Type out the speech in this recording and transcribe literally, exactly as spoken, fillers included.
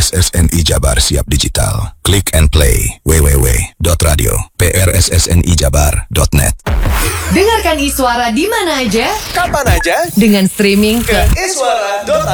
S S N I Jabar Siap Digital. Click and play w w w dot radio p r s s n i jabar dot net. Dengarkan Iswara di mana aja, kapan aja, dengan streaming ke iswara dot